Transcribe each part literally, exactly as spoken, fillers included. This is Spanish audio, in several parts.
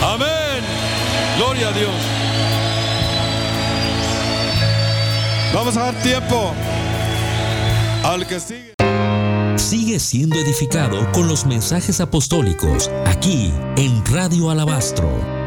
Amén. Gloria a Dios. Vamos a dar tiempo al que sigue. Sigue siendo edificado con los mensajes apostólicos aquí en Radio Alabastro.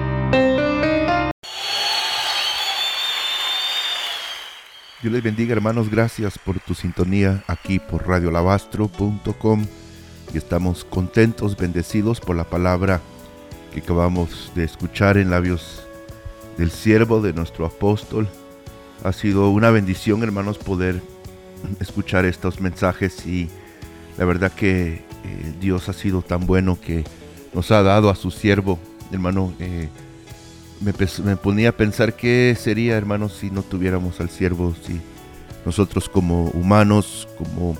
Dios les bendiga, hermanos. Gracias por tu sintonía aquí por radio alabastro punto com. Y estamos contentos, bendecidos por la palabra que acabamos de escuchar en labios del siervo de nuestro apóstol. Ha sido una bendición, hermanos, poder escuchar estos mensajes, y la verdad que eh, Dios ha sido tan bueno que nos ha dado a su siervo, hermano. Eh, me, me ponía a pensar qué sería, hermanos, si no tuviéramos al siervo, si nosotros como humanos, como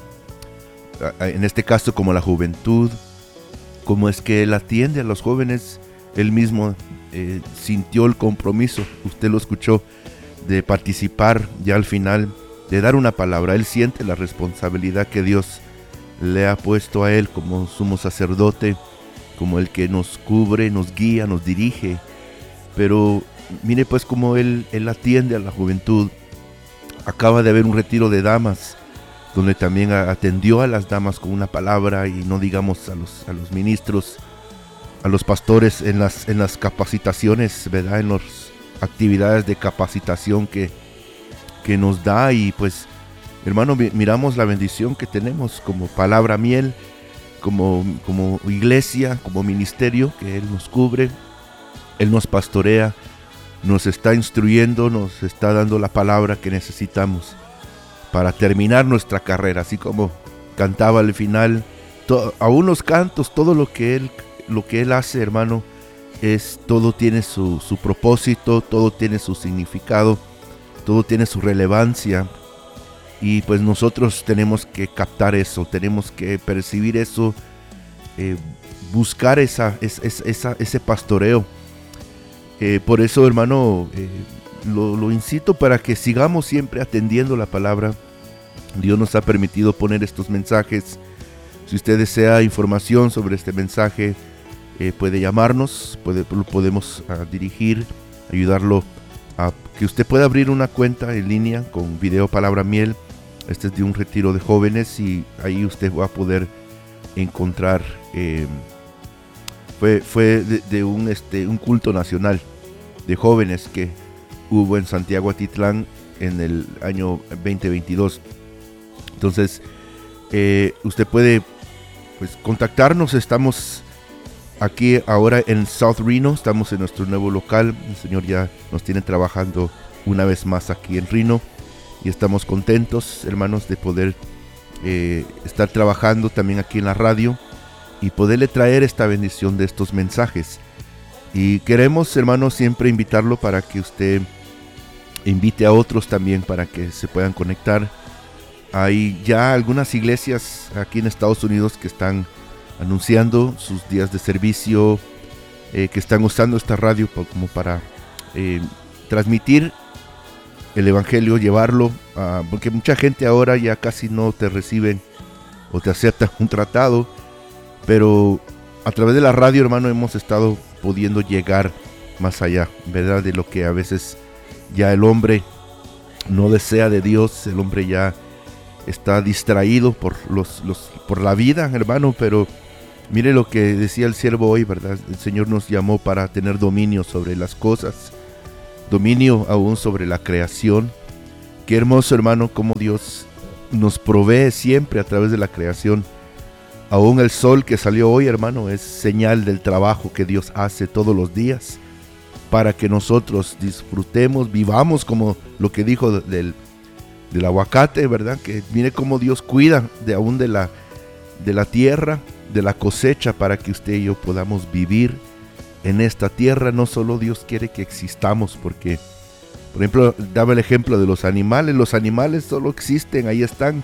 en este caso como la juventud, cómo es que él atiende a los jóvenes. Él mismo eh, sintió el compromiso, usted lo escuchó, de participar ya al final, de dar una palabra. Él siente la responsabilidad que Dios le ha puesto a él como sumo sacerdote, como el que nos cubre, nos guía, nos dirige. Pero mire pues cómo él, él atiende a la juventud. Acaba de haber un retiro de damas, donde también atendió a las damas con una palabra, y no digamos a los, a los ministros, a los pastores en las, en las capacitaciones, ¿verdad? En las actividades de capacitación que, que nos da. Y pues, hermano, miramos la bendición que tenemos como Palabra Miel, como, como iglesia, como ministerio, que Él nos cubre, Él nos pastorea, nos está instruyendo, nos está dando la palabra que necesitamos para terminar nuestra carrera, así como cantaba al final, to, aún los cantos, todo lo que Él lo que Él hace, hermano, es todo tiene su, su propósito, todo tiene su significado, todo tiene su relevancia. Y pues nosotros tenemos que captar eso, tenemos que percibir eso, eh, buscar esa, es, es, esa, ese pastoreo. Eh, por eso, hermano, eh, lo, lo incito para que sigamos siempre atendiendo la palabra. Dios nos ha permitido poner estos mensajes. Si usted desea información sobre este mensaje, Eh, puede llamarnos, puede, lo podemos uh, dirigir, ayudarlo a que usted pueda abrir una cuenta en línea con Video Palabra Miel. Este es de un retiro de jóvenes, y ahí usted va a poder encontrar, eh, fue, fue de, de un, este, un culto nacional de jóvenes que hubo en Santiago Atitlán en el año veinte veintidós. Entonces, eh, usted puede pues contactarnos. Estamos aquí ahora en South Reno, estamos en nuestro nuevo local. El Señor ya nos tiene trabajando una vez más aquí en Reno, y estamos contentos, hermanos, de poder eh, estar trabajando también aquí en la radio y poderle traer esta bendición de estos mensajes. Y queremos, hermanos, siempre invitarlo para que usted invite a otros también para que se puedan conectar. Hay ya algunas iglesias aquí en Estados Unidos que están anunciando sus días de servicio, eh, que están usando esta radio por, como para eh, transmitir el evangelio, llevarlo, a, porque mucha gente ahora ya casi no te reciben o te aceptan un tratado, pero a través de la radio, hermano, hemos estado pudiendo llegar más allá, ¿verdad? De lo que a veces ya el hombre no desea de Dios. El hombre ya está distraído por, los, los, por la vida, hermano, pero mire lo que decía el siervo hoy, ¿verdad? El Señor nos llamó para tener dominio sobre las cosas, dominio aún sobre la creación. Qué hermoso, hermano, cómo Dios nos provee siempre a través de la creación. Aún el sol que salió hoy, hermano, es señal del trabajo que Dios hace todos los días para que nosotros disfrutemos, vivamos, como lo que dijo del, del aguacate, ¿verdad? Que mire cómo Dios cuida de aún de la, de la tierra, de la cosecha, para que usted y yo podamos vivir en esta tierra. No solo Dios quiere que existamos, porque, por ejemplo, daba el ejemplo de los animales. Los animales solo existen, ahí están.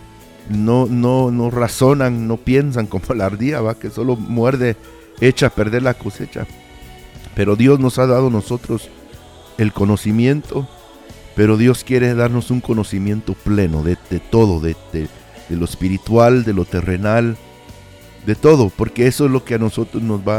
No, no, no razonan, no piensan como la ardilla, ¿va? Que solo muerde, echa a perder la cosecha. Pero Dios nos ha dado a nosotros el conocimiento, pero Dios quiere darnos un conocimiento pleno de, de todo, de, de, de lo espiritual, de lo terrenal, de todo, porque eso es lo que a nosotros nos va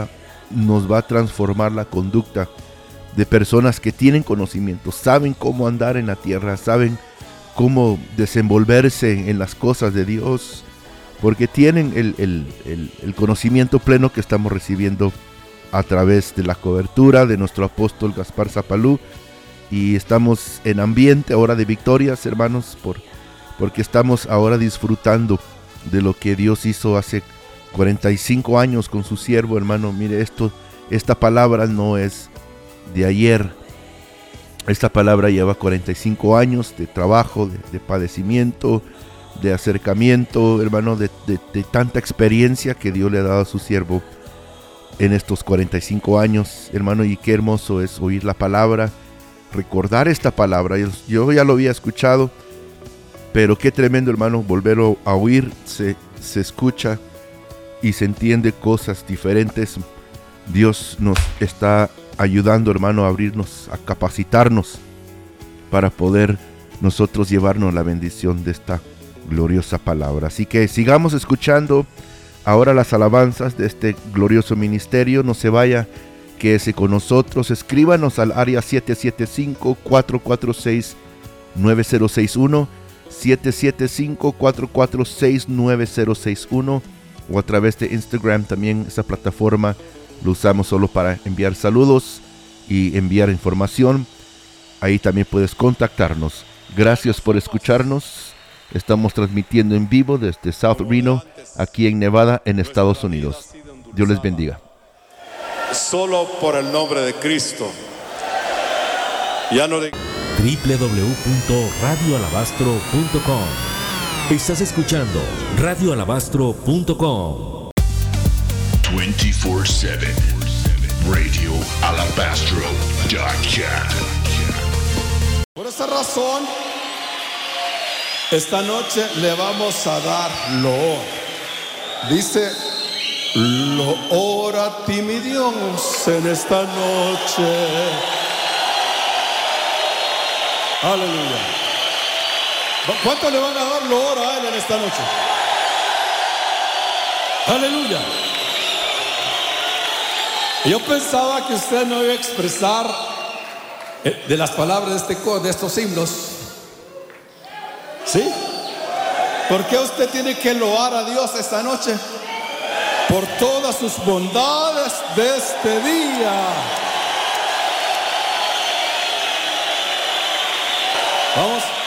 nos va a transformar la conducta de personas que tienen conocimiento, saben cómo andar en la tierra, saben cómo desenvolverse en las cosas de Dios, porque tienen el, el, el, el conocimiento pleno que estamos recibiendo a través de la cobertura de nuestro apóstol Gaspar Zapalú. Y estamos en ambiente ahora de victorias, hermanos, por, porque estamos ahora disfrutando de lo que Dios hizo hace cuarenta y cinco años con su siervo, hermano. Mire, esto, esta palabra no es de ayer. Esta palabra lleva cuarenta y cinco años de trabajo, de, de padecimiento, de acercamiento, hermano, de, de, de tanta experiencia que Dios le ha dado a su siervo en estos cuarenta y cinco años, hermano. Y qué hermoso es oír la palabra, recordar esta palabra. Yo, yo ya lo había escuchado, pero qué tremendo, hermano, volverlo a oír. Se, se escucha y se entiende cosas diferentes. Dios nos está ayudando, hermano, a abrirnos, a capacitarnos para poder nosotros llevarnos la bendición de esta gloriosa palabra. Así que sigamos escuchando ahora las alabanzas de este glorioso ministerio. No se vaya, quédese con nosotros. Escríbanos al área siete siete cinco, cuatro cuatro seis, nueve cero seis uno, siete siete cinco, cuatro cuatro seis, nueve cero seis uno, o a través de Instagram. También esa plataforma lo usamos solo para enviar saludos y enviar información. Ahí también puedes contactarnos. Gracias por escucharnos. Estamos transmitiendo en vivo desde South Reno, aquí en Nevada, en Estados Unidos. Dios les bendiga. Solo por el nombre de Cristo. Ya no de... doble u doble u doble u punto radio alabastro punto com. Estás escuchando radio alabastro punto com. veinticuatro siete radio alabastro punto com. Por esa razón, esta noche le vamos a dar loor. Dice, loor a ti, mi Dios, en esta noche. Aleluya. ¿Cuánto le van a dar loor a Él en esta noche? Aleluya. Yo pensaba que usted no iba a expresar de las palabras de, este, de estos himnos. ¿Sí? ¿Por qué usted tiene que loar a Dios esta noche? Por todas sus bondades de este día. Vamos.